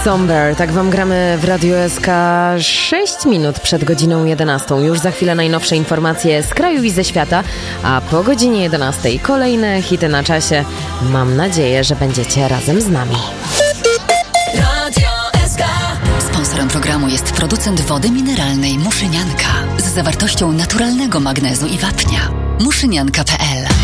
Somber, tak wam gramy w Radiu SK 6 minut przed godziną 11. Już za chwilę najnowsze informacje z kraju i ze świata, a po godzinie 11 kolejne hity na czasie. Mam nadzieję, że będziecie razem z nami. Radio SK. Sponsorem programu jest producent wody mineralnej Muszynianka z zawartością naturalnego magnezu i wapnia. Muszynianka.pl